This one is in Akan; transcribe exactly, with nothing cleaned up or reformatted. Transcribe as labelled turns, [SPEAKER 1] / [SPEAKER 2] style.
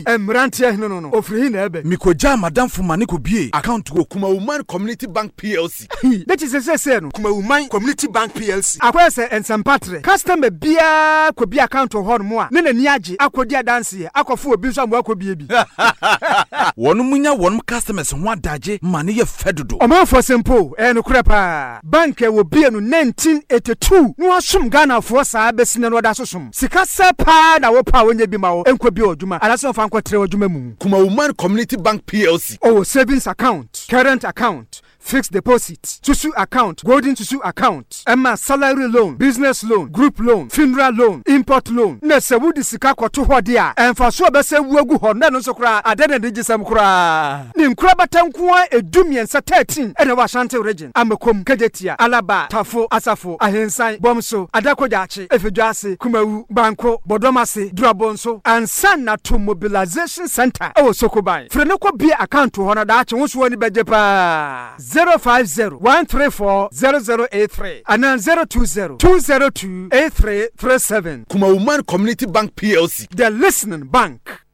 [SPEAKER 1] Emrantia no no no. Ofri na ebe.
[SPEAKER 2] Mikoja madam Fumani ko bie account wo
[SPEAKER 3] Kuma Woman Community Bank P L C.
[SPEAKER 1] That is say say no.
[SPEAKER 3] Kuma Woman Community Bank P L C.
[SPEAKER 1] Akwa se ensempatre. Customer bia ko bia account ho no mo a. Ne na ni age akodi adanse akofo obi nso ambo akobie bi.
[SPEAKER 2] Wonu munya wonu customers ho adaje mane ye fedodo.
[SPEAKER 1] Oman for simple e no kure pa. Bank e wo bie no nineteen eighty-two. No asum Ghana for saa besine no da sosum. Sika se pa na wo pa wonye bi ma wo enko bi odwuma. Alaso fa nko tre odwuma mu.
[SPEAKER 3] Kuma Woman Community Bank P L C.
[SPEAKER 1] Oh, savings account, current account, fixed deposit, Susu account, golden Susu account, Emma salary loan, business loan, group loan, funeral loan, import loan. Na se wudi sika kwato ho dia. Emfa so be se wuagu ho na no so kra adene de gisam kra. Ni nkra batanko a edumien sa thirteen ene wa Ashanti region. Amekom, Kejetia, Alaba, Tafo, Asafo, Ahensan, Bomso, Adakojachi, Efedwase, Kumawu, Banko, Bodomase, Durabonso, and Sana to mobilization center. Oh Sokobai. Frenoko be account to honor that won so ni bejepa. zero five zero one three four zero zero eight three and then zero two zero two zero two eight three three seven.
[SPEAKER 3] Kuma Woman Community Bank P L C.
[SPEAKER 1] The listening bank.